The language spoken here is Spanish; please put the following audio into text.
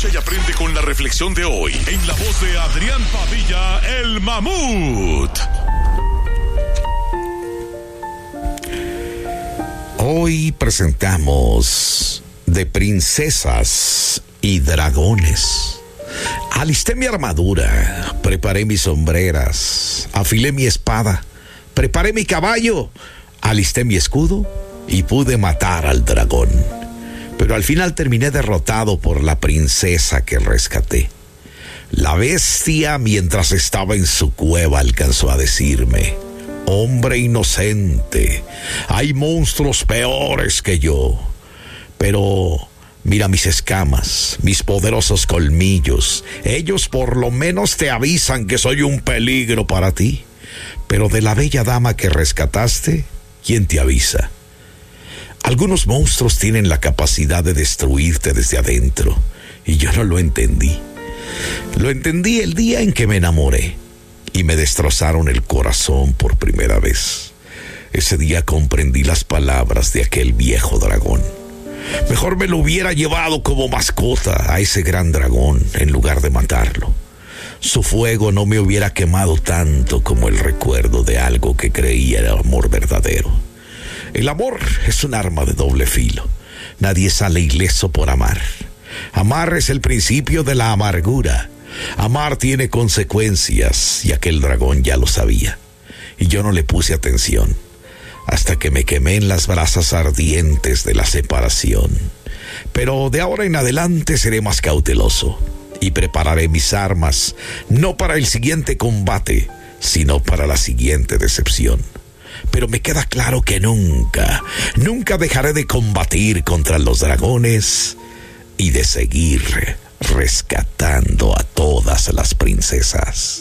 Escucha y aprende con la reflexión de hoy en la voz de Adrián Padilla, el Mamut. Hoy presentamos de princesas y dragones. Alisté mi armadura, preparé mis sombreras, afilé mi espada, preparé mi caballo, alisté mi escudo y pude matar al dragón. Pero al final terminé derrotado por la princesa que rescaté. La bestia, mientras estaba en su cueva, alcanzó a decirme: hombre inocente, hay monstruos peores que yo. Pero mira mis escamas, mis poderosos colmillos. Ellos por lo menos te avisan que soy un peligro para ti. Pero de la bella dama que rescataste, ¿quién te avisa? Algunos monstruos tienen la capacidad de destruirte desde adentro, y yo no lo entendí. Lo entendí el día en que me enamoré y me destrozaron el corazón por primera vez. Ese día comprendí las palabras de aquel viejo dragón. Mejor me lo hubiera llevado como mascota a ese gran dragón en lugar de matarlo. Su fuego no me hubiera quemado tanto como el recuerdo de algo que creía era amor verdadero. El amor es un arma de doble filo. Nadie sale ileso por amar. Amar es el principio de la amargura. Amar tiene consecuencias y aquel dragón ya lo sabía. Y yo no le puse atención hasta que me quemé en las brasas ardientes de la separación. Pero de ahora en adelante seré más cauteloso y prepararé mis armas no para el siguiente combate, sino para la siguiente decepción. Pero me queda claro que nunca dejaré de combatir contra los dragones y de seguir rescatando a todas las princesas.